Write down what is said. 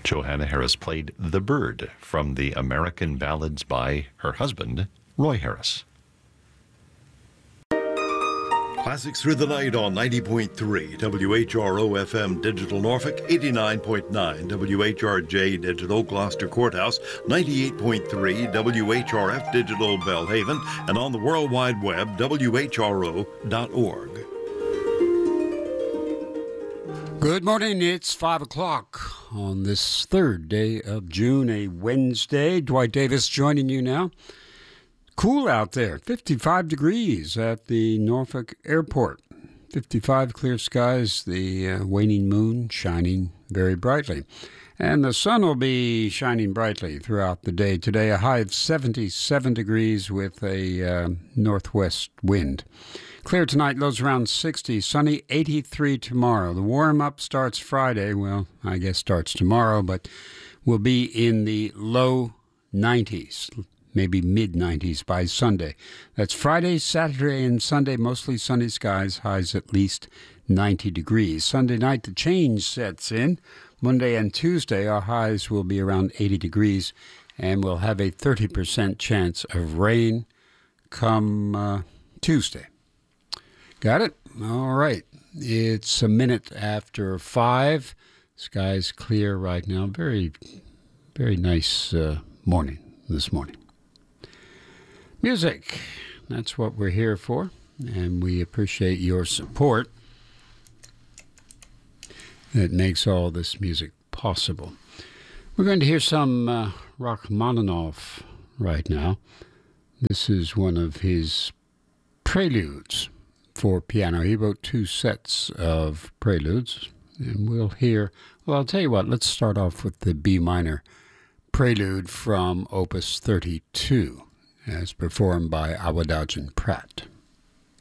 Johanna Harris played The Bird from the American Ballads by her husband, Roy Harris. Classics through the night on 90.3 WHRO FM Digital Norfolk, 89.9 WHRJ Digital Gloucester Courthouse, 98.3 WHRF Digital Belhaven, and on the World Wide Web, WHRO.org. Good morning. It's 5 o'clock on this third day of June, a Wednesday. Dwight Davis joining you now. Cool out there, 55 degrees at the Norfolk Airport. 55 clear skies, the waning moon shining very brightly. And the sun will be shining brightly throughout the day. Today, a high of 77 degrees with a northwest wind. Clear tonight, lows around 60, sunny 83 tomorrow. The warm-up starts Friday. Well, I guess starts tomorrow, but will be in the low 90s. Maybe mid-90s by Sunday. That's Friday, Saturday, and Sunday, mostly sunny skies, highs at least 90 degrees. Sunday night, the change sets in. Monday and Tuesday, our highs will be around 80 degrees, and we'll have a 30% chance of rain come Tuesday. Got it? All right. It's a minute after 5. Sky's clear right now. Very, very nice morning this morning. Music, that's what we're here for, and we appreciate your support that makes all this music possible. We're going to hear some Rachmaninoff right now. This is one of his preludes for piano. He wrote 2 sets of preludes, and we'll hear, well, I'll tell you what, let's start off with the B minor prelude from Opus 32. As performed by Awadagin Pratt.